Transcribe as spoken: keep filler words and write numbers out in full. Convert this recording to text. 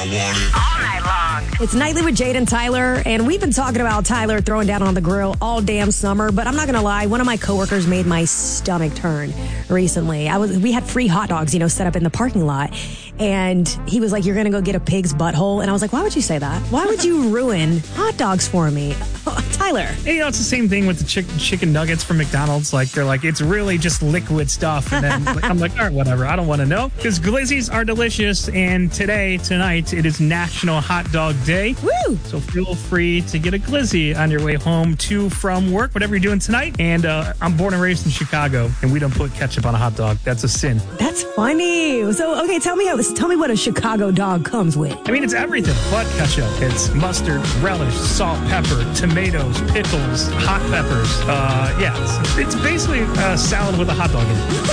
All night long. It's Nightly with Jade and Tyler, and we've been talking about Tyler throwing down on the grill all damn summer, but I'm not going to lie, one of my coworkers made my stomach turn recently. I was We had free hot dogs, you know, set up in the parking lot, and he was like, you're going to go get a pig's butthole, and I was like, why would you say that? Why would you ruin hot dogs for me? Oh, Tyler. Hey, you know, it's the same thing with the chick- chicken nuggets from McDonald's. Like, they're like, it's really just liquid stuff. And then like, I'm like, all right, whatever. I don't want to know. Because glizzies are delicious. And today, tonight, it is National Hot Dog Day. Woo! So feel free to get a glizzy on your way home to, from work, whatever you're doing tonight. And uh, I'm born and raised in Chicago, and we don't put ketchup on a hot dog. That's a sin. That's funny. So, okay, tell me how this, tell me what a Chicago dog comes with. I mean, it's everything but ketchup. It's mustard, relish, salt, pepper, tomatoes, pickles, hot peppers. Uh, yeah, it's, it's basically a salad with a hot dog in it.